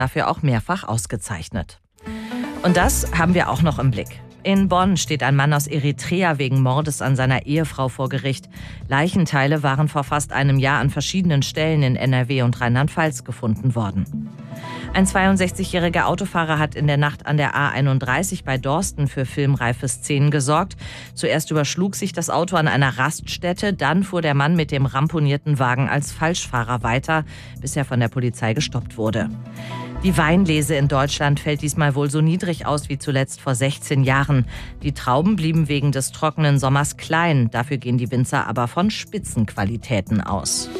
dafür auch mehrfach ausgezeichnet. Und das haben wir auch noch im Blick. In Bonn steht ein Mann aus Eritrea wegen Mordes an seiner Ehefrau vor Gericht. Leichenteile waren vor fast einem Jahr an verschiedenen Stellen in NRW und Rheinland-Pfalz gefunden worden. Ein 62-jähriger Autofahrer hat in der Nacht an der A31 bei Dorsten für filmreife Szenen gesorgt. Zuerst überschlug sich das Auto an einer Raststätte, dann fuhr der Mann mit dem ramponierten Wagen als Falschfahrer weiter, bis er von der Polizei gestoppt wurde. Die Weinlese in Deutschland fällt diesmal wohl so niedrig aus wie zuletzt vor 16 Jahren. Die Trauben blieben wegen des trockenen Sommers klein. Dafür gehen die Winzer aber von Spitzenqualitäten aus.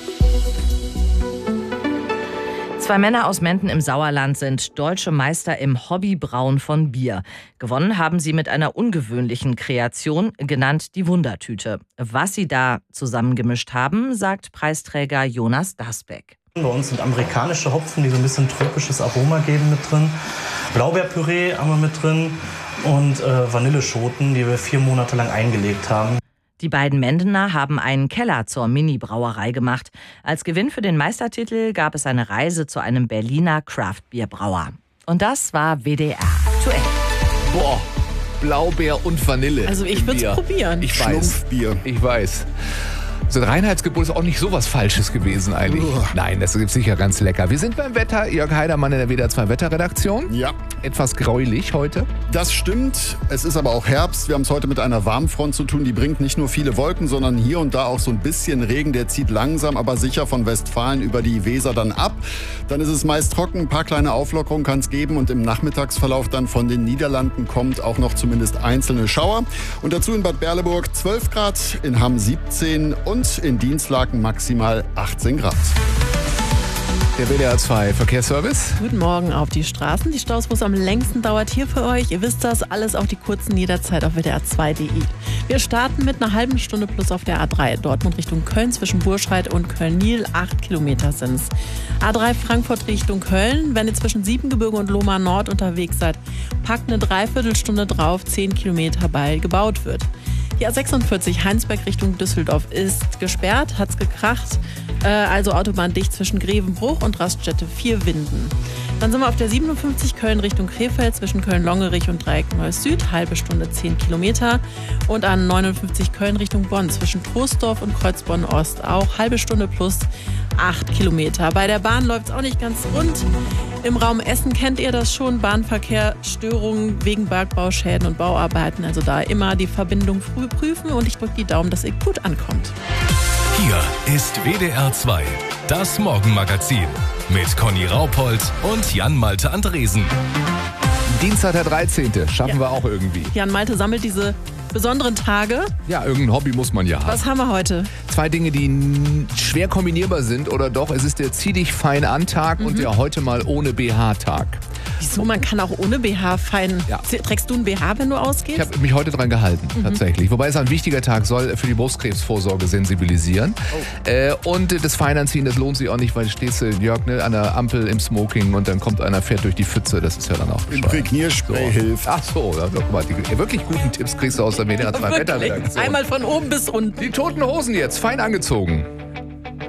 2 Männer aus Menden im Sauerland sind deutsche Meister im Hobbybrauen von Bier. Gewonnen haben sie mit einer ungewöhnlichen Kreation, genannt die Wundertüte. Was sie da zusammengemischt haben, sagt Preisträger Jonas Dasbeck. Bei uns sind amerikanische Hopfen, die so ein bisschen tropisches Aroma geben, mit drin. Blaubeerpüree haben wir mit drin und Vanilleschoten, die wir 4 Monate lang eingelegt haben. Die beiden Mendener haben einen Keller zur Mini-Brauerei gemacht. Als Gewinn für den Meistertitel gab es eine Reise zu einem Berliner Craft-Bier-Brauer. Und das war WDR aktuell. Boah, Blaubeer und Vanille. Also ich würde es probieren. Ich weiß. Ich weiß. So ein Reinheitsgebot ist auch nicht so was Falsches gewesen eigentlich. Nein, das ist sicher ganz lecker. Wir sind beim Wetter. Jörg Heidermann in der WDR 2 Wetterredaktion. Ja. Etwas gräulich heute. Das stimmt. Es ist aber auch Herbst. Wir haben es heute mit einer Warmfront zu tun. Die bringt nicht nur viele Wolken, sondern hier und da auch so ein bisschen Regen. Der zieht langsam, aber sicher von Westfalen über die Weser dann ab. Dann ist es meist trocken. Ein paar kleine Auflockerungen kann es geben. Und im Nachmittagsverlauf dann von den Niederlanden kommt auch noch zumindest einzelne Schauer. Und dazu in Bad Berleburg 12 Grad, in Hamm 17 und in Dienstlaken maximal 18 Grad. Der WDR 2 Verkehrsservice. Guten Morgen auf die Straßen. Die Staus, wo es am längsten dauert, hier für euch. Ihr wisst das, alles auf die kurzen jederzeit auf WDR2.de. Wir starten mit einer halben Stunde plus auf der A3. Dortmund Richtung Köln zwischen Burscheid und Köln-Niel. 8 Kilometer sind's. A3 Frankfurt Richtung Köln. Wenn ihr zwischen Siebengebirge und Lohmar Nord unterwegs seid, packt eine Dreiviertelstunde drauf, 10 Kilometer, weil gebaut wird. Die A46 Heinsberg Richtung Düsseldorf ist gesperrt, hat's gekracht. Also Autobahn dicht zwischen Grevenbruch und Raststätte Vierwinden. Dann sind wir auf der 57 Köln Richtung Krefeld zwischen Köln-Longerich und Dreieck Neues Süd, halbe Stunde 10 Kilometer. Und an 59 Köln Richtung Bonn zwischen Troisdorf und Kreuzbonn Ost auch halbe Stunde plus 8 Kilometer. Bei der Bahn läuft es auch nicht ganz rund. Im Raum Essen kennt ihr das schon, Bahnverkehrsstörungen wegen Bergbauschäden und Bauarbeiten. Also da immer die Verbindung früh prüfen und ich drücke die Daumen, dass ihr gut ankommt. Hier ist WDR 2, das Morgenmagazin mit Conny Raupold und Jan-Malte Andresen. Dienstag der 13. Schaffen wir auch irgendwie. Jan-Malte sammelt diese besonderen Tage. Ja, irgendein Hobby muss man ja haben. Was haben wir heute? 2 Dinge, die schwer kombinierbar sind oder doch. Es ist der Zieh dich fein an Tag und der heute mal ohne BH-Tag. Wieso? Man kann auch ohne BH fein. Ja. Trägst du ein BH, wenn du ausgehst? Ich habe mich heute dran gehalten, tatsächlich. Wobei es ein wichtiger Tag soll für die Brustkrebsvorsorge sensibilisieren. Und das Feinanziehen, das lohnt sich auch nicht, weil du stehst, Jörg, ne, an der Ampel im Smoking und dann kommt einer, fährt durch die Pfütze. Das ist ja dann auch bescheuert. Imprägnierspray hilft. Ach so, guck mal, die wirklich guten Tipps kriegst du aus der WDR 2 Wetterredaktion. Einmal von oben bis unten. Die Toten Hosen jetzt, fein angezogen.